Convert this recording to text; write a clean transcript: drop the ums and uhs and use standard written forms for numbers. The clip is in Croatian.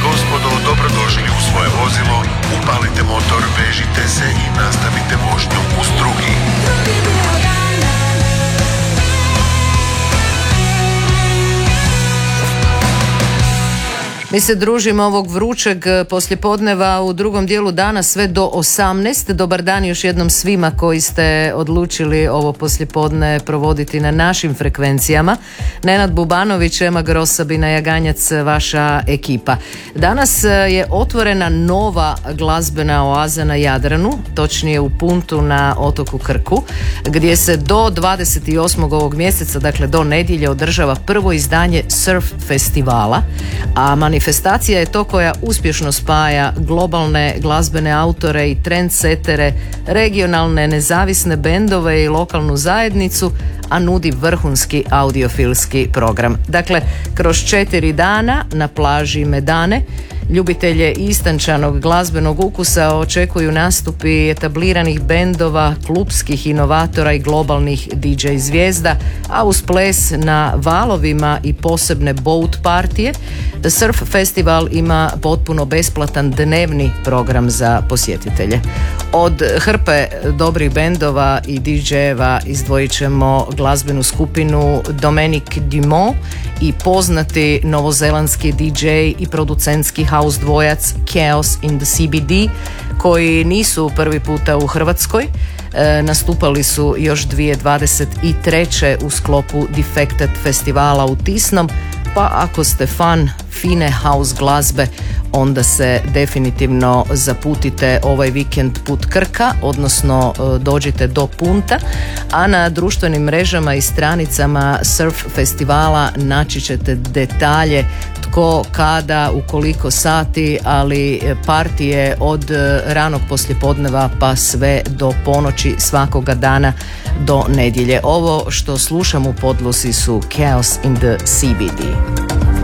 gospodo, dobrodošli u svoje vozilo, upalite motor, vežite se i nastavite vožnju u strugi. Mi se družimo ovog vrućeg poslijepodneva u drugom dijelu dana sve do 18. Dobar dan još jednom svima koji ste odlučili ovo poslijepodne provoditi na našim frekvencijama. Nenad Bubanović, Ema Gros, Sabina Jaganjac, vaša ekipa. Danas je otvorena nova glazbena oaza na Jadranu, točnije u Puntu na otoku Krku, gdje se do 28. ovog mjeseca, dakle do nedjelje, održava prvo izdanje surf festivala, a manifestacija je to koja uspješno spaja globalne glazbene autore i trendsetere, regionalne nezavisne bendove i lokalnu zajednicu, a nudi vrhunski audiofilski program. Dakle, kroz 4 dana na plaži Medane ljubitelje istančanog glazbenog ukusa očekuju nastupi etabliranih bendova, klupskih inovatora i globalnih DJ zvijezda, a uz ples na valovima i posebne boat partije. Surf festival ima potpuno besplatan dnevni program za posjetitelje. Od hrpe dobrih bendova i DJ-eva izdvojit ćemo glazbenu skupinu Dominique Dumont i poznati novozelandski DJ i producentski house dvojac Chaos in the CBD, koji nisu prvi puta u Hrvatskoj. Nastupali su još 2023. u sklopu Defected festivala u Tisnom, pa ako ste fan fine house glazbe, onda se definitivno zaputite ovaj vikend put Krka, odnosno dođite do Punta, a na društvenim mrežama i stranicama surf festivala naći ćete detalje tko, kada, u koliko sati, ali partije od ranog poslijepodneva pa sve do ponoći svakoga dana do nedjelje. Ovo što slušam u podlozi su Chaos in the CBD.